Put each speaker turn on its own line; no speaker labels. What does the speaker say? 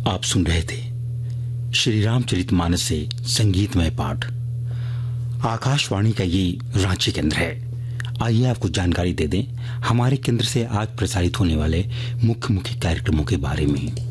आप सुन रहे थे श्री रामचरितमानस से संगीतमय पाठ। आकाशवाणी का ये रांची केंद्र है। आइए आपको जानकारी दे दें हमारे केंद्र से आज प्रसारित होने वाले मुख्य कार्यक्रमों के बारे में।